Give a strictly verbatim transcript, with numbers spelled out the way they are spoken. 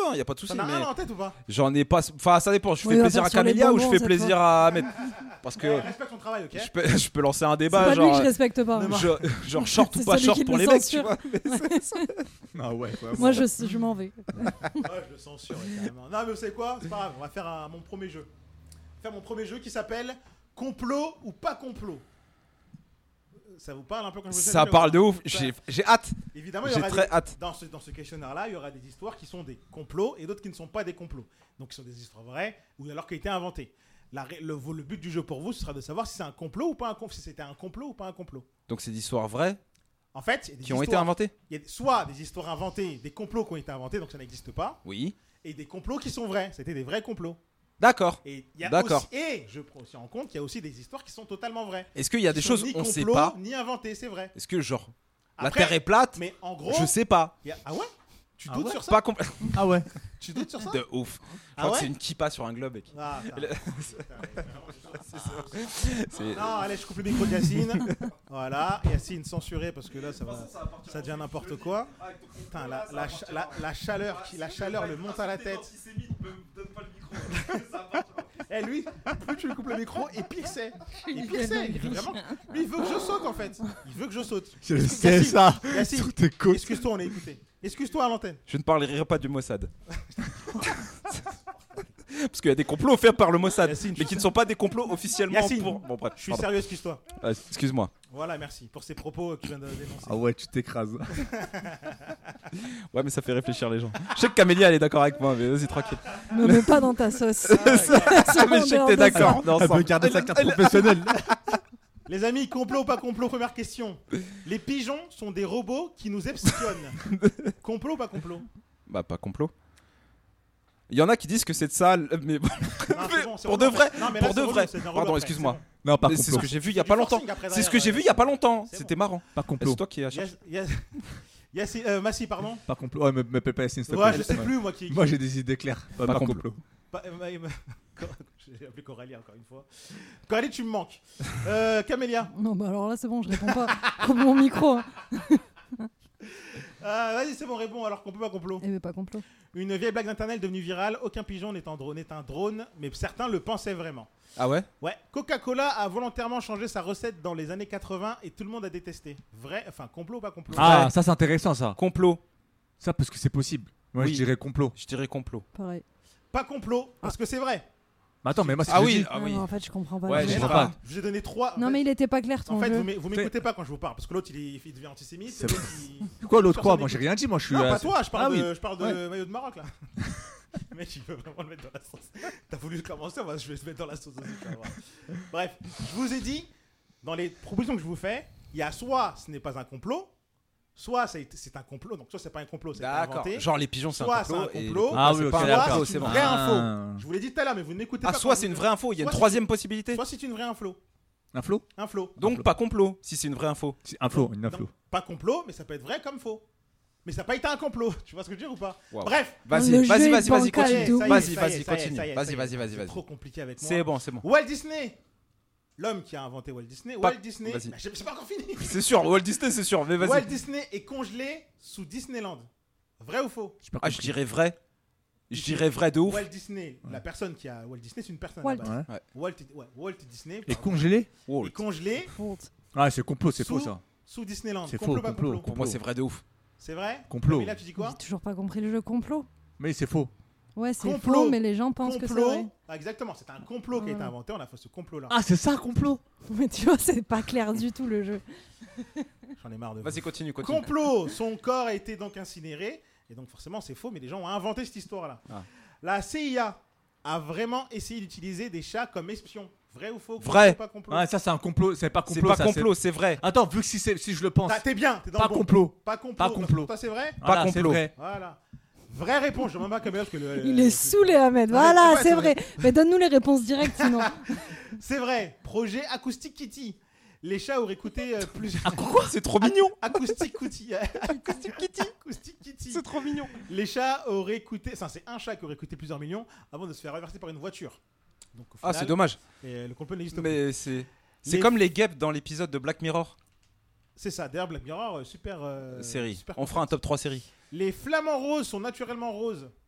non, y a pas de souci. T'en as mais un en tête ou pas? J'en ai pas. Enfin, ça dépend. Je Oui, fais on va plaisir faire à sur les Camélia ou je bonbons, fais cette plaisir fois. à Ahmed. Parce que Ouais, respecte ton travail, ok? je peux, je peux lancer un C'est débat, pas lui genre. que je respecte pas. Non, Genre, genre short ou C'est pas celui short qui pour le les mecs, tu censure. vois. Ah ouais, Moi, je, je m'en vais. Ouais, je le censure carrément. Non, mais vous savez quoi? C'est pas grave, on va faire un- mon premier jeu. Faire mon premier jeu qui s'appelle Complot ou pas complot. Ça vous parle un peu quand je vous Ça parle de ouf. J'ai j'ai hâte. Évidemment, il y J'ai aura très des- hâte. Dans ce, dans ce questionnaire-là, il y aura des histoires qui sont des complots et d'autres qui ne sont pas des complots. Donc, qui sont des histoires vraies ou alors qui ont été inventées. La ré- le, le but du jeu pour vous, ce sera de savoir si c'est un complot ou pas un complot, si c'était un complot ou pas un complot. Donc c'est des histoires vraies En fait, il y a des qui ont été histoires- inventées. Il y a soit des histoires inventées, des complots qui ont été inventés, donc ça n'existe pas, Oui. et des complots qui sont vrais. C'était des vrais complots. D'accord. Et il y a D'accord. aussi, et je prends aussi en compte qu'il y a aussi des histoires qui sont totalement vraies. Est-ce qu'il y a des Qui sont choses ni on sait complots, pas? ni inventées, c'est vrai. Est-ce que genre la Après, Terre est plate? Mais en gros, Je sais pas. il y a- ah ouais. Tu Ah doutes ouais sur ça? Pas compl- Ah ouais. Tu doutes sur ça? de ouf. Je Ah crois que ouais c'est une kippa sur un globe. mec. Ah, putain. C'est- Non, allez, je coupe le micro de Yacine. Voilà, Yacine censuré parce que là, ça va, ça devient n'importe quoi. Putain, la, la, ch- la, la chaleur, qui, la chaleur le monte à la tête. Eh lui, plus tu lui coupes le micro, et pire c'est. Et pire c'est. Il veut vraiment. Lui, il veut que je saute en fait. Il veut que je saute. Je le sais ça. Yacine, Sur tes côtes. excuse-toi, on est écouté. Excuse-toi à l'antenne. Je ne parlerai pas du Mossad. Parce qu'il y a des complots faits par le Mossad, Yacine, je mais qui suis- ne sont pas des complots officiellement Yacine, pour. Bon bref. Je suis pardon. sérieux, excuse-toi. Ah, excuse-moi. Voilà, merci pour ces propos que tu viens de dénoncer. Ah ouais, tu t'écrases. Ouais, mais ça fait réfléchir les gens. Je sais que Camélia elle est d'accord avec moi, mais vas-y tranquille. Me mets pas dans ta sauce. Ah, mais je sais que t'es d'accord. On est Elle peut ensemble. garder sa carte professionnelle. Les amis, complot ou pas complot, première question. Les pigeons sont des robots qui nous espionnent. Complot ou pas complot? Bah pas complot. Il y en a qui disent que c'est de ça, le- mais Non, c'est bon, c'est pour relou, de en vrai, fait. Non, mais là, pour c'est de relou, vrai. c'est un relou Pardon, après, excuse-moi. c'est Non, pas Mais c'est ce complot. que j'ai vu il y C'est a du pas longtemps. forcing après C'est ce que derrière, j'ai vu il y a pas longtemps. c'est C'était bon. marrant. Pas Et complot. C'est toi qui as bon. cherché. Yas- Yas- Yassi- euh, Massi, pardon. Pas complot. Ouais, me me paie pas Yacine, s'il te Ouais, plaît. je sais plus, moi qui. Moi j'ai des idées claires. Pas, Pas pas complot. complot. Pas- euh, euh, euh, J'ai appelé Coralie encore une fois. Coralie, tu me manques. Euh, Camélia. Non, bah alors là, c'est bon, je réponds pas. Coupe mon micro. Hein. Euh, Vas-y, c'est bon, réponds alors qu'on peut pas complot. Eh ben, pas complot. Une vieille blague d'internet devenue virale. Aucun pigeon n'est un drone, n'est un drone, mais certains le pensaient vraiment. Ah ouais? Ouais, Coca-Cola a volontairement changé sa recette dans les années quatre-vingts et tout le monde a détesté. Vrai, enfin complot ou pas complot? Ah, Ouais. ça c'est intéressant ça. Complot. Ça parce que c'est possible. Moi Oui. je dirais complot. Je dirais complot. Pareil. Pas complot, parce que c'est vrai. Mais attends, mais moi c'est Ah ce que je oui, dis. ah Non, oui. non, en fait, je comprends pas. Ouais, le je jeu. sais comprends pas. pas. Je vous ai donné trois. Non, mais il était pas clair ton En fait, jeu. vous m'é- vous m'écoutez pas quand je vous parle, parce que l'autre il, est- il devient antisémite. C'est l'autre, il- Quoi l'autre quoi? Personne Moi j'ai n'écoute. rien dit. Moi je suis. Non, euh, pas toi, je parle Ah de, oui. je parle de Ouais. maillot de Maroc là. Le mec, il veut vraiment le mettre dans la sauce. T'as voulu commencer, moi je vais se mettre dans la sauce aussi. tu vas voir. Bref, je vous ai dit, dans les propositions que je vous fais, il y a soit ce n'est pas un complot, soit c'est c'est un complot. Donc soit c'est pas un complot, c'est D'accord. inventé. Genre les pigeons c'est Soit un complot. c'est un et complot, le Ah c'est oui, pas ok, un soit complot, c'est c'est une bon. vraie Ah. info. Je vous l'ai dit tout à l'heure, mais vous n'écoutez Ah pas. soit quand c'est vous- une vraie info. Il y a une Soit c'est- troisième possibilité. Soit c'est une vraie info. Un flot? Un flot. Donc flot. pas complot. Si c'est une vraie info. Si, Un flot, une Donc, inflo. pas complot, mais ça peut être vrai comme faux. Mais ça n'a pas été un complot. Tu vois ce que je veux dire ou pas? Wow. Bref. Vas-y, Le vas-y, jeu vas-y, est vas-y, bancal, continue. tout. Ça y est, Vas-y, ça y est, vas-y, ça y est, continue. ça y est, Vas-y, ça y est. vas-y, vas-y, C'est vas-y. trop compliqué avec moi. C'est bon, c'est bon. Walt Disney, l'homme qui a inventé Walt Disney. Pas- Walt Disney, vas-y. bah, j'ai j'ai pas encore fini. C'est sûr, Walt Disney, c'est sûr. Mais Walt vas-y. Disney est congelé sous Disneyland. Vrai ou faux? J'ai pas Ah, je compris. dirais vrai. Je dirais vrai de ouf. Walt Disney, la personne qui a Walt Disney, c'est une personne. Walt. à la base. Ouais. Walt, ouais, Walt Disney Et congelé? Walt. est congelé Faute. Ah c'est complot, c'est faux Sous- ça. sous Disneyland. C'est Complot, faux, pas complot. complot. Pour moi, c'est vrai de ouf. C'est vrai? Complot. Mais là, tu dis quoi? J'ai toujours pas compris le jeu complot. Mais c'est faux. Ouais, c'est Complot. faux, mais les gens pensent que c'est Complot. vrai. Ah, exactement, c'est un complot qui a été Ouais. inventé. On a fait ce complot-là. Ah c'est ça complot? Mais tu vois, c'est pas clair du tout le jeu. J'en ai marre de vous. Vas-y, continue, continue. Complot, son corps a été donc incinéré. Et donc forcément c'est faux, mais les gens ont inventé cette histoire-là. Ah. La C I A a vraiment essayé d'utiliser des chats comme espions. Vrai ou faux? Vrai. Complot, pas complot. Ah ça c'est un complot, c'est pas C'est complot. pas ça, complot, c'est vrai. Attends, vu que si, c'est- si je le pense. T'as- T'es bien, t'es dans Pas le bon. complot. Pas complot. Pas complot. Toi c'est vrai? Pas Voilà, c'est complot. vrai. Voilà. Vraie réponse, je demande pas Camélia parce que le. Il le- est saoulé, Ahmed. Non, mais Voilà, c'est pas- c'est c'est vrai. Mais donne-nous les réponses directes, sinon. C'est vrai. Projet Acoustic Kitty. Les chats auraient coûté euh, plus. Ah quoi? C'est trop mignon. Acoustic Kitty. Acoustic Kitty. Acoustic Kitty. C'est trop mignon. Les chats auraient coûté. Enfin, c'est un chat qui aurait coûté plusieurs millions avant de se faire renverser par une voiture. Donc, au Ah, final, c'est dommage. Et le complot n'existe pas. Mais c'est. C'est Les- comme les guêpes dans l'épisode de Black Mirror C'est ça. D'ailleurs, Black Mirror, euh, super. euh, série. super On fera un top trois série. Les flamants roses sont naturellement roses.